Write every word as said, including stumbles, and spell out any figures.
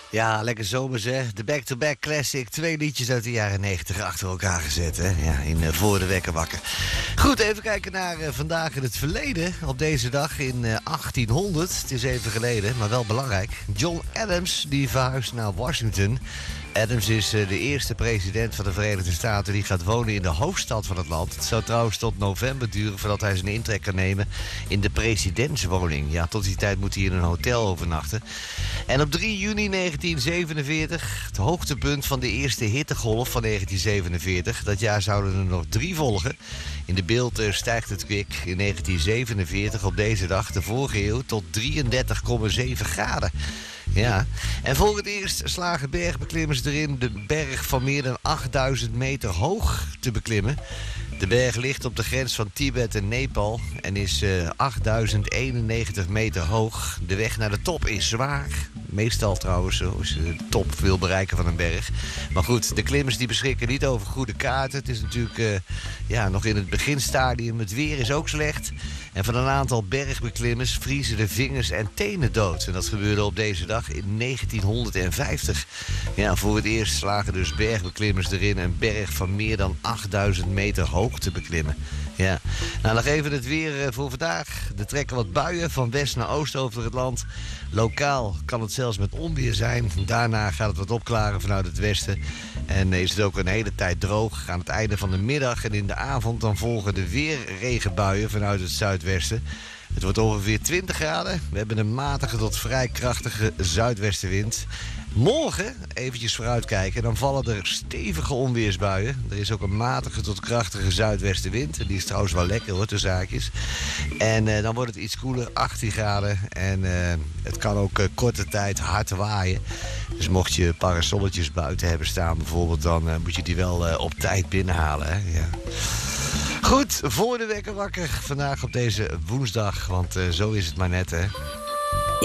Ja, lekker zomers, hè. De back-to-back classic. Twee liedjes uit de jaren negentig achter elkaar gezet, hè. Ja, in uh, Voor de Wekker Wakker. Goed, even kijken naar uh, vandaag in het verleden. Op deze dag in uh, achttienhonderd. Het is even geleden, maar wel belangrijk. John Adams, die verhuist naar Washington. Adams is uh, de eerste president van de Verenigde Staten die gaat wonen in de hoofdstad van het land. Het zou trouwens tot november duren voordat hij zijn intrek kan nemen in de presidentswoning. Ja, tot die tijd moet hij in een hotel overnachten. En op drie juni negentien zevenenveertig, het hoogtepunt van de eerste hittegolf van negentien zevenenveertig. Dat jaar zouden er nog drie volgen. In de beeld uh, stijgt het kwik in negentien zevenenveertig op deze dag, de vorige eeuw, tot drieëndertig komma zeven graden. Ja, en voor het eerst slagen bergbeklimmers erin de berg van meer dan achtduizend meter hoog te beklimmen. De berg ligt op de grens van Tibet en Nepal en is uh, achtduizend eenennegentig meter hoog. De weg naar de top is zwaar. Meestal trouwens, als je de top wil bereiken van een berg. Maar goed, de klimmers die beschikken niet over goede kaarten. Het is natuurlijk uh, ja, nog in het beginstadium. Het weer is ook slecht. En van een aantal bergbeklimmers vriezen de vingers en tenen dood. En dat gebeurde op deze dag in negentienhonderdvijftig. Ja, voor het eerst slagen dus bergbeklimmers erin een berg van meer dan achtduizend meter hoog te beklimmen. Ja. Nou, nog even het weer voor vandaag. Er trekken wat buien van west naar oost over het land. Lokaal kan het zelfs met onweer zijn. Daarna gaat het wat opklaren vanuit het westen. En is het ook een hele tijd droog. Aan het einde van de middag en in de avond dan volgen de weer regenbuien vanuit het zuidwesten. Het wordt ongeveer twintig graden. We hebben een matige tot vrij krachtige zuidwestenwind. Morgen, eventjes vooruitkijken, dan vallen er stevige onweersbuien. Er is ook een matige tot krachtige zuidwestenwind. Die is trouwens wel lekker hoor, de zaakjes. En uh, dan wordt het iets koeler, achttien graden. En uh, het kan ook uh, korte tijd hard waaien. Dus mocht je parasolletjes buiten hebben staan bijvoorbeeld, dan uh, moet je die wel uh, op tijd binnenhalen. Hè? Ja. Goed, voor de wekker wakker vandaag op deze woensdag, want uh, zo is het maar net, hè.